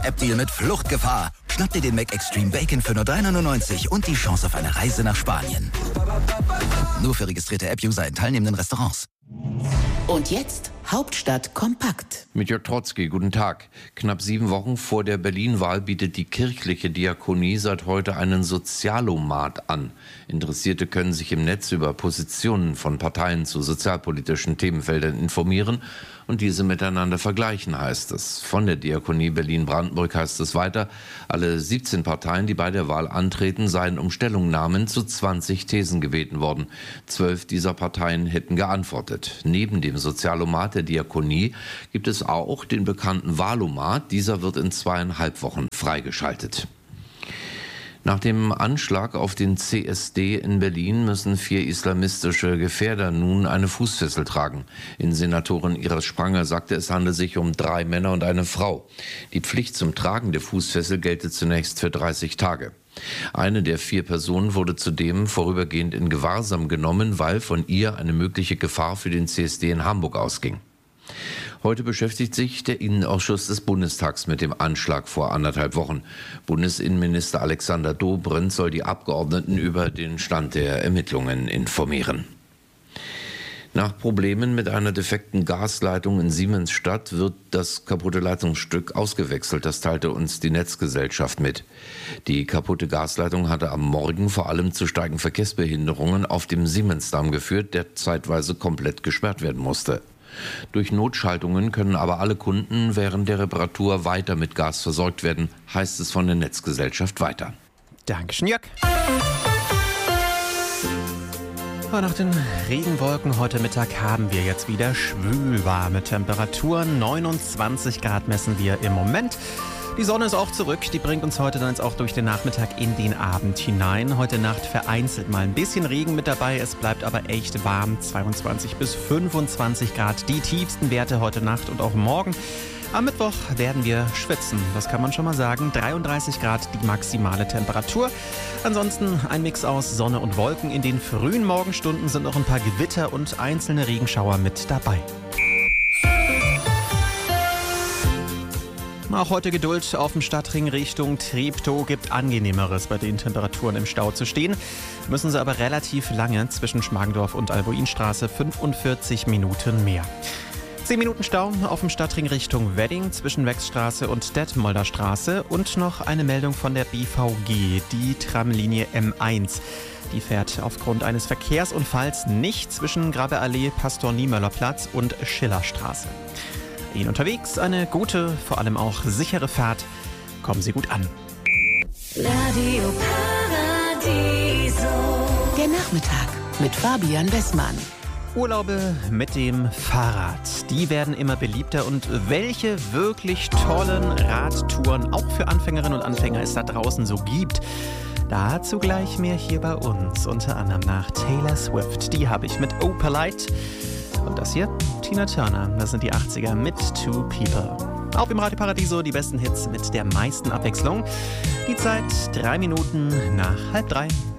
App-Deal mit Fluchtgefahr. Schnapp dir den Mac Extreme Bacon für nur 3,99 € und die Chance auf eine Reise nach Spanien. Nur für registrierte App-User in teilnehmenden Restaurants. Und jetzt Hauptstadt kompakt. Mit Jörg Trotzki, guten Tag. Knapp 7 Wochen vor der Berlin-Wahl bietet die kirchliche Diakonie seit heute einen Sozialomat an. Interessierte können sich im Netz über Positionen von Parteien zu sozialpolitischen Themenfeldern informieren und diese miteinander vergleichen, heißt es. Von der Diakonie Berlin-Brandenburg heißt es weiter, alle 17 Parteien, die bei der Wahl antreten, seien um Stellungnahmen zu 20 Thesen gebeten worden. 12 dieser Parteien hätten geantwortet. Neben dem Sozialomat der Diakonie gibt es auch den bekannten Wahlomat. Dieser wird in 2,5 Wochen freigeschaltet. Nach dem Anschlag auf den CSD in Berlin müssen 4 islamistische Gefährder nun eine Fußfessel tragen. Innensenatorin Iris Spranger sagte, es handle sich um 3 Männer und eine Frau. Die Pflicht zum Tragen der Fußfessel gelte zunächst für 30 Tage. Eine der 4 Personen wurde zudem vorübergehend in Gewahrsam genommen, weil von ihr eine mögliche Gefahr für den CSD in Hamburg ausging. Heute beschäftigt sich der Innenausschuss des Bundestags mit dem Anschlag vor 1,5 Wochen. Bundesinnenminister Alexander Dobrindt soll die Abgeordneten über den Stand der Ermittlungen informieren. Nach Problemen mit einer defekten Gasleitung in Siemensstadt wird das kaputte Leitungsstück ausgewechselt. Das teilte uns die Netzgesellschaft mit. Die kaputte Gasleitung hatte am Morgen vor allem zu starken Verkehrsbehinderungen auf dem Siemensdamm geführt, der zeitweise komplett gesperrt werden musste. Durch Notschaltungen können aber alle Kunden während der Reparatur weiter mit Gas versorgt werden, heißt es von der Netzgesellschaft weiter. Dankeschön, Jörg. Nach den Regenwolken heute Mittag haben wir jetzt wieder schwülwarme Temperaturen. 29 Grad messen wir im Moment. Die Sonne ist auch zurück, die bringt uns heute dann jetzt auch durch den Nachmittag in den Abend hinein. Heute Nacht vereinzelt mal ein bisschen Regen mit dabei, es bleibt aber echt warm, 22 bis 25 Grad, die tiefsten Werte heute Nacht und auch morgen. Am Mittwoch werden wir schwitzen, das kann man schon mal sagen, 33 Grad die maximale Temperatur. Ansonsten ein Mix aus Sonne und Wolken, in den frühen Morgenstunden sind noch ein paar Gewitter und einzelne Regenschauer mit dabei. Auch heute Geduld auf dem Stadtring Richtung Treptow, gibt angenehmeres, bei den Temperaturen im Stau zu stehen. Müssen sie aber relativ lange zwischen Schmargendorf und Albuinstraße, 45 Minuten mehr. 10 Minuten Stau auf dem Stadtring Richtung Wedding zwischen Wechsstraße und Detmolder Straße und noch eine Meldung von der BVG, die Tramlinie M1. Die fährt aufgrund eines Verkehrsunfalls nicht zwischen Grabeallee, Pastor-Niemöller-Platz und Schillerstraße. Ihnen unterwegs eine gute, vor allem auch sichere Fahrt. Kommen Sie gut an. Radio Paradiso. Der Nachmittag mit Fabian Wessmann. Urlaube mit dem Fahrrad, die werden immer beliebter und welche wirklich tollen Radtouren auch für Anfängerinnen und Anfänger es da draußen so gibt. Dazu gleich mehr hier bei uns, unter anderem nach Taylor Swift. Die habe ich mit Oh Polite. Und das hier, Tina Turner, das sind die 80er mit Two People. Auch im Radio Paradiso die besten Hits mit der meisten Abwechslung. Die Zeit 3 Minuten nach 2:30.